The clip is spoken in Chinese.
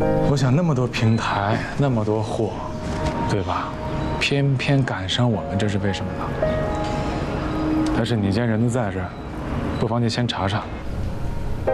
我想那么多平台，那么多货，对吧？偏偏赶上我们，这是为什么呢？但是你既然人都在这儿，不妨就先查查。